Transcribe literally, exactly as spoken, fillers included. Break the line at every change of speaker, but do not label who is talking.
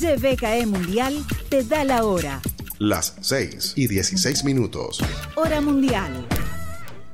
Y B K E Mundial te da la hora.
Las seis y dieciséis minutos.
Hora mundial.